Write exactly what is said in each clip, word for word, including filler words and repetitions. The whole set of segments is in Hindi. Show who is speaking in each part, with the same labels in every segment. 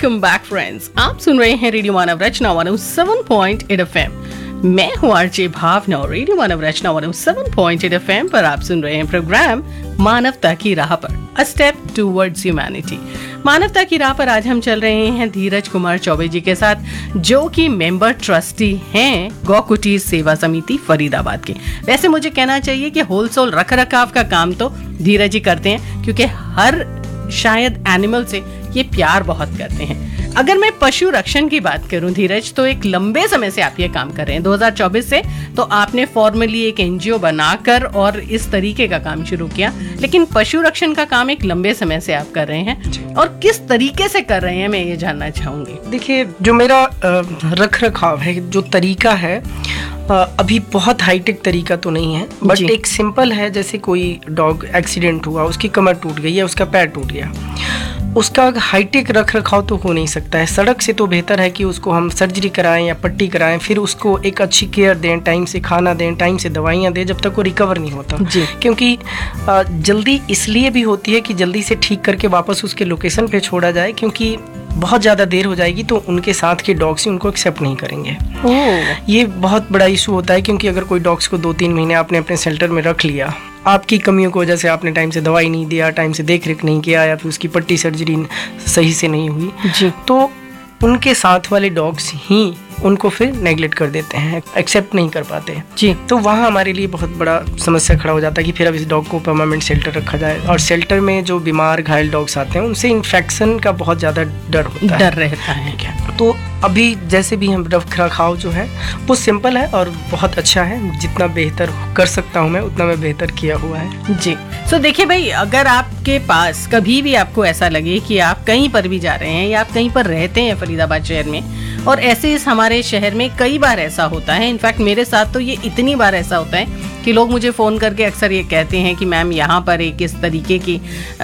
Speaker 1: Welcome back friends. आप सुन रहे हैं रेडियो मानव रचना one O seven point eight F M. मैं हूँ आरजे भावना और रेडियो मानव रचना one O seven point eight F M पर आप सुन रहे हैं प्रोग्राम मानवता की राह पर, अ स्टेप टूवर्ड्स ह्यूमैनिटी। मानवता की राह पर आज हम चल रहे हैं धीरज कुमार चौबे जी के साथ, जो कि मेंबर ट्रस्टी हैं गौ कुटीर सेवा समिति फरीदाबाद के। वैसे मुझे कहना चाहिए कि होलसेल रख रखाव का काम तो धीरज जी करते हैं, क्योंकि हर शायद एनिमल से ये प्यार बहुत करते हैं। अगर मैं पशु रक्षण की बात करूं धीरज, तो एक लंबे समय से आप ये काम कर रहे हैं। दो हज़ार चौबीस से तो आपने फॉर्मली एक एनजीओ बनाकर और इस तरीके का काम शुरू किया, लेकिन पशु रक्षण का काम एक लंबे समय से आप कर रहे हैं, और किस तरीके से कर रहे हैं मैं ये जानना चाहूंगी।
Speaker 2: देखिए, जो मेरा रख रखाव है, जो तरीका है, अभी बहुत हाईटेक तरीका तो नहीं है, बट एक सिंपल है। जैसे कोई डॉग एक्सीडेंट हुआ, उसकी कमर टूट गई या उसका पैर टूट गया, उसका हाईटेक रख रखाव तो हो नहीं सकता है। सड़क से तो बेहतर है कि उसको हम सर्जरी कराएं या पट्टी कराएं, फिर उसको एक अच्छी केयर दें, टाइम से खाना दें, टाइम से दवाइयां दें, जब तक वो रिकवर नहीं होता। क्योंकि जल्दी इसलिए भी होती है कि जल्दी से ठीक करके वापस उसके लोकेशन पे छोड़ा जाए, क्योंकि बहुत ज़्यादा देर हो जाएगी तो उनके साथ के डॉग्स ही उनको एक्सेप्ट नहीं करेंगे। ये बहुत बड़ा इशू होता है, क्योंकि अगर कोई डॉग्स को दो तीन महीने आपने अपने शेल्टर में रख लिया, आपकी कमियों की वजह से आपने टाइम से दवाई नहीं दिया, टाइम से देख रेख नहीं किया, या फिर उसकी पट्टी सर्जरी सही से नहीं हुई जी, तो उनके साथ वाले डॉग्स ही उनको फिर नेगलेक्ट कर देते हैं, एक्सेप्ट नहीं कर पाते जी। तो वहाँ हमारे लिए बहुत बड़ा समस्या खड़ा हो जाता है कि फिर अब इस डॉग को परमानेंट शेल्टर रखा जाए, और शेल्टर में जो बीमार घायल डॉग्स आते हैं उनसे इन्फेक्शन का बहुत ज़्यादा डर होता है,
Speaker 1: डर रहता है क्या।
Speaker 2: तो अभी जैसे भी हम रख रखाव जो है वो सिंपल है और बहुत अच्छा है। जितना बेहतर कर सकता हूँ मैं, उतना मैं बेहतर किया हुआ है
Speaker 1: जी। सो so, देखिए भाई, अगर आपके पास कभी भी आपको ऐसा लगे कि आप कहीं पर भी जा रहे हैं या आप कहीं पर रहते हैं फरीदाबाद शहर में, और ऐसे इस हमारे शहर में कई बार ऐसा होता है, इनफैक्ट मेरे साथ तो ये इतनी बार ऐसा होता है कि लोग मुझे फ़ोन करके अक्सर ये कहते हैं कि मैम यहाँ पर एक इस तरीके की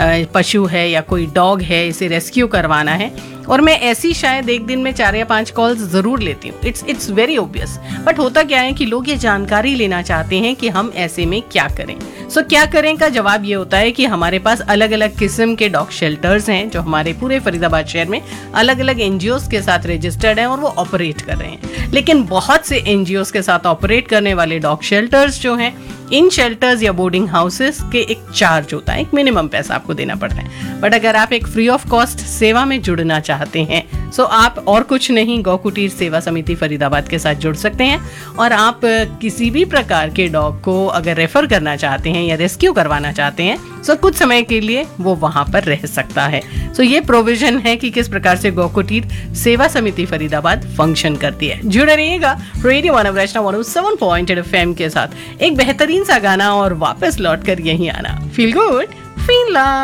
Speaker 1: पशु है या कोई डॉग है, इसे रेस्क्यू करवाना है, और मैं ऐसी शायद एक दिन में चार या पांच कॉल्स ज़रूर लेती हूँ। It's it's very obvious, but होता क्या है कि लोग ये जानकारी लेना चाहते हैं कि हम ऐसे में क्या करें। सो so, क्या करें का जवाब ये होता है कि हमारे पास अलग अलग किस्म के डॉग शेल्टर्स हैं, जो हमारे पूरे फरीदाबाद शहर में अलग अलग एनजीओस के साथ रजिस्टर्ड हैं और वो ऑपरेट कर रहे हैं। लेकिन बहुत से एनजीओस के साथ ऑपरेट करने वाले डॉग शेल्टर्स जो हैं, इन शेल्टर्स या बोर्डिंग हाउसेस के एक चार्ज होता है, एक मिनिमम पैसा आपको देना पड़ता है। बट अगर आप एक फ्री ऑफ कॉस्ट सेवा में जुड़ना चाहते हैं, सो आप और कुछ नहीं, गौ कुटीर सेवा समिति फरीदाबाद के साथ जुड़ सकते हैं, और आप किसी भी प्रकार के डॉग को अगर रेफर करना चाहते हैं या रेस्क्यू करवाना चाहते हैं, सो कुछ समय के लिए वो वहां पर रह सकता है। सो ये प्रोविजन है कि किस प्रकार से गौ कुटीर सेवा समिति फरीदाबाद फंक्शन करती है। जुड़े रहिएगा रेडियो मानव रचना one O seven point eight F M के साथ। एक बेहतरीन सा गाना और वापस लौट कर यहीं आना। Feel good, feel love.